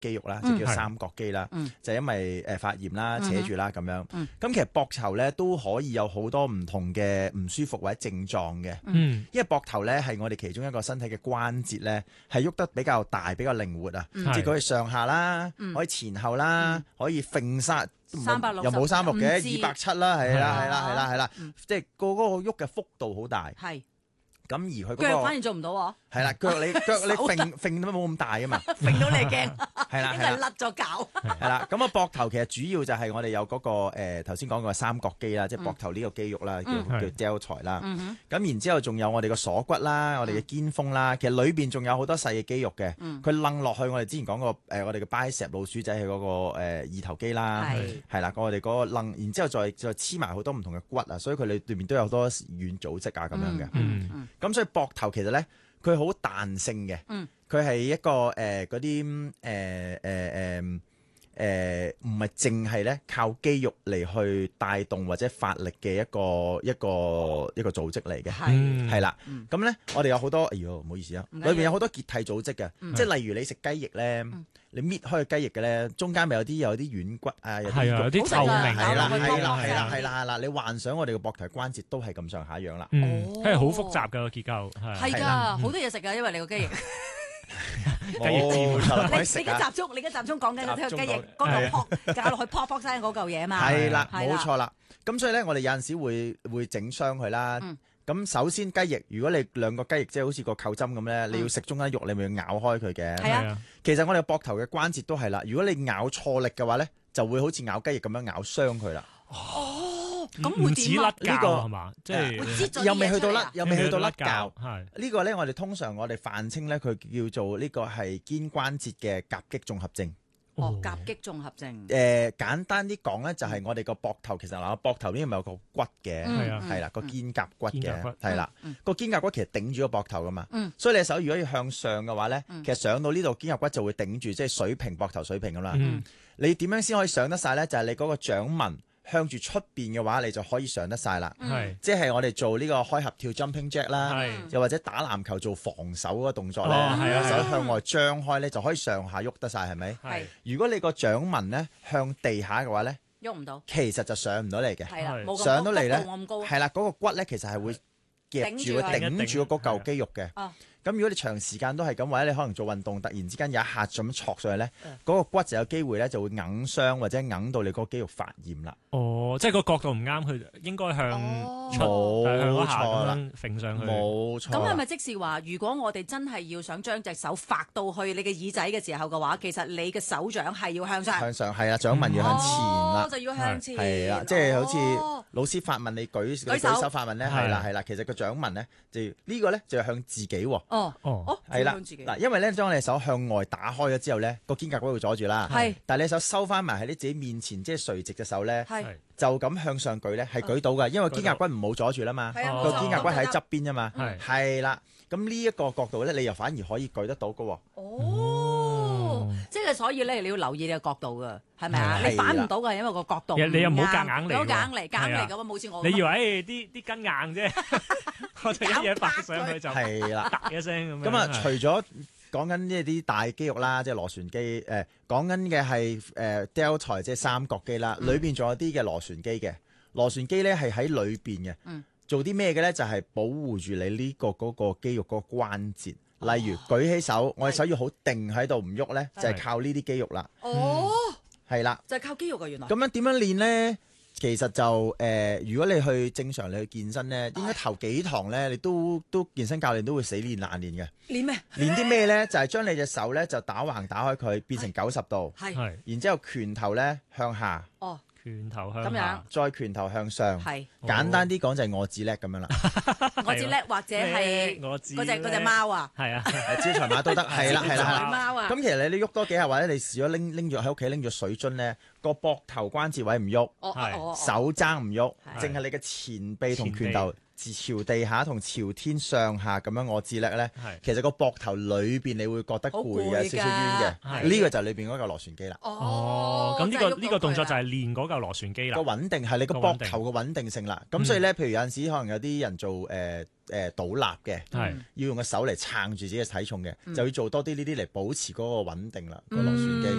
肌肉啦，即係叫三角肌啦，就因為發炎啦、扯住啦咁樣。咁其實膊頭咧都可以有好多唔同嘅唔舒服或者症狀嘅。因為膊頭咧係我哋其中一個身體嘅關節咧，係喐得比較大、比較靈活啊。即係佢可以上下啦，可以前後啦，可以揈沙。 360 又冇360嘅270啦，係啦，即係個喐嘅幅度好大。係。咁而佢腳反而做唔到喎。 係啦，腳你揈都冇咁大啊嘛， 揈到你驚。 係啦， 因為甩咗臼。 係啦，咁膊頭其實主要就係我哋有嗰個頭先講過三角肌啦，即係膊頭呢個肌肉啦，叫 deltoid 啦。咁然之後仲有我哋個鎖骨啦，我哋嘅肩峰啦，其實裏邊仲有好多細嘅肌肉嘅。佢掕落去，我哋之前講過我哋嘅 bicep 老鼠仔係嗰個二頭肌啦，係啦，我哋嗰個掕，然之後再黐埋好多唔同嘅骨啊，所以佢裏邊都有好多軟組織啊咁樣嘅。咁所以膊頭其實咧，佢好彈性嘅，佢係一個嗰啲唔係淨係咧靠肌肉嚟去帶動或者發力嘅一個組織嚟嘅，係啦。咁咧我哋有好多，唔好意思啊，裏邊有好多結締組織嘅，即係例如你食雞翼咧，你搣開個雞翼嘅咧，中間咪有啲軟骨啊，有啲透明， 係啦，你幻想我哋個膊頭關節都係咁上下樣啦， 係好複雜嘅結構， 係㗎，好多嘢食㗎，因為你個雞翼。 冇錯， 你而家集中講緊個雞翼嗰嚿撲搞落去撲聲嗰嚿嘢嘛。 係啦，冇錯啦。咁所以咧，我哋有陣時會整傷佢啦。咁首先雞翼，如果你兩個雞翼即係好似個扣針咁咧，你要食中間肉，你咪要咬開佢嘅。係啊。其實我哋膊頭嘅關節都係啦。如果你咬錯力嘅話咧，就會好似咬雞翼咁樣咬傷佢啦。 咁會點啊？ 呢個係嘛？即係又未去到甩臼。 係呢個咧，我哋通常泛稱咧，佢叫做呢個係肩關節嘅夾擊綜合症。 夾擊綜合症。 簡單啲講咧，就係我哋個膊頭其實膊頭呢邊咪有個骨嘅，係啦，個肩胛骨嘅，係啦，個肩胛骨其實頂住個膊頭噶嘛。所以你手如果要向上嘅話咧，其實上到呢度肩胛骨就會頂住，即係水平膊頭水平咁啦。你點樣先可以上得晒咧？就係你嗰個掌紋向住出邊嘅話，你就可以上得晒啦。即係我哋做呢個開合跳 jumping jack 啦，又或者打籃球做防守嗰個動作咧，手向外張開咧，就可以上下喐得晒，係咪？如果你個掌紋咧向地下嘅話咧， 喐唔到， 其實就上唔到嚟嘅。 係啦， 上到嚟咧， 係係啦，嗰個骨咧其實係會夾住頂住嗰嚿肌肉嘅。咁如果你長時間都係咁，或者你可能做運動，突然之間有一下咁挫上去咧，嗰個骨就有機會咧就會硬傷或者硬到你個肌肉發炎啦。 即係個角度唔啱，佢應該向出， 冇錯啦， 揈上去。 冇錯。 咁係咪即是話，如果我哋真係要想將隻手發到去你嘅耳仔嘅時候嘅話，其實你嘅手掌係要向上？向上係啦，掌紋要向前啦。 就要向前。 係啦，即係好似老師發問你舉手發問咧，係啦，其實個掌紋咧就呢個咧就係向自己喎。係啦，嗱，因為咧將你手向外打開咗之後咧，個肩胛骨會阻住啦。係，但係你手收翻埋喺你自己面前，即係垂直嘅手咧，就咁向上舉咧，係舉到㗎，因為肩胛骨唔好阻住啦嘛，個肩胛骨喺側邊啫嘛，係啦，咁呢一個角度咧，你又反而可以舉得到㗎喎。 即係所以咧，你要留意你嘅角度㗎，係咪啊？你反唔到㗎，因為個角度。 你又唔好夾硬嚟， 夾硬嚟咁啊，冇似我。 你以為啲筋硬啫？我哋一嘢發上去就係啦， 突一聲咁樣。 咁啊，除咗講緊呢啲大肌肉啦，即係螺旋肌，講緊嘅係deltoid，即係三角肌啦，裏邊仲有啲嘅螺旋肌嘅。螺旋肌咧係喺裏邊嘅，做啲咩嘅咧？就係保護住你呢個嗰個肌肉嗰個關節。例如舉起手，我哋手要好定喺度唔喐咧，就係靠呢啲肌肉啦。係啦， 就係靠肌肉㗎原來。 咁樣點樣練咧？其實就如果你去正常你去健身咧，應該頭幾堂咧，你都健身教練都會死練爛練嘅。練咩？練啲咩咧？就係將你隻手咧就打橫打開佢，變成90度。係。然之後拳頭咧向下。 拳頭向下， 再拳頭向上。係。簡單啲講就係我自叻咁樣啦。 我自叻或者係嗰隻貓啊。係啊。 招財貓都得。係啦。 貓啊。 咁其實你喐多幾下，或者你試咗拎住喺屋企拎住水樽咧，個膊頭關節位唔喐，手踭唔喐，淨係你嘅前臂同拳頭朝地下同朝天上下咁樣我知叻咧，其實個膊頭裏邊你會覺得攰嘅，少少冤嘅。呢個就係裏邊嗰嚿螺旋肌啦。 咁呢個動作就係練嗰嚿螺旋肌啦。 個穩定係你個膊頭嘅穩定性啦。咁所以咧，譬如有陣時可能有啲人做倒立嘅，要用個手嚟撐住自己嘅體重嘅，就要做多啲呢啲嚟保持嗰個穩定啦，個螺旋肌。